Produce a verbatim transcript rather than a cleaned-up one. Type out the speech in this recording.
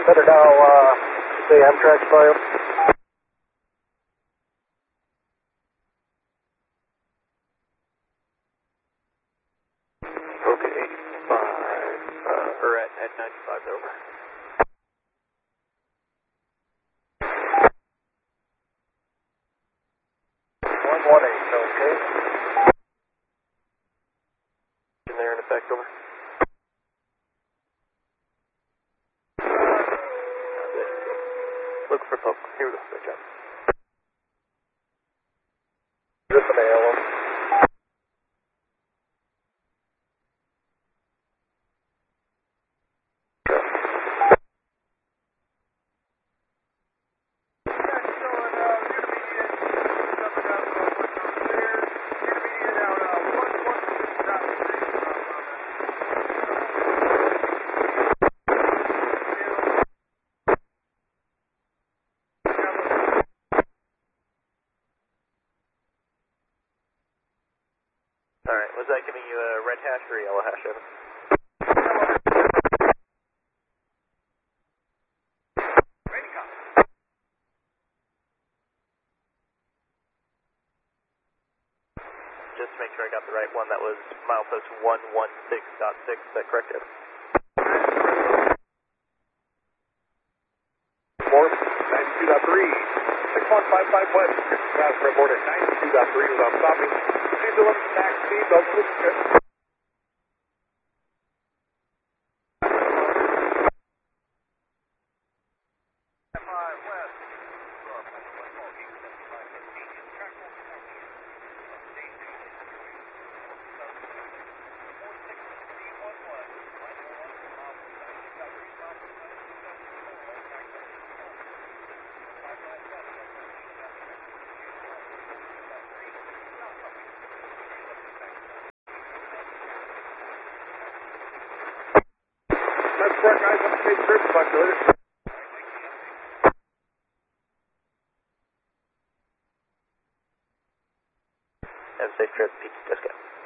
better now uh, say Amtrak style. Okay, eighty-five, uh, or at, at ninety-five, over. one one eight, okay. In there in effect, over. Look for folks. Here we go. Good job. Just an A L M. Alright, was that giving you a red hash or a yellow hash, Evan? Just to make sure I got the right one, that was milepost one one six point six, is that correct, Evan? Four, ninety-two point three, six one five five west, pass report at ninety-two point three without stopping. Please look max speed, belt switch. That's correct, guys. Have a safe trip. Talk to you later. Have a safe trip, Pete. Let's go.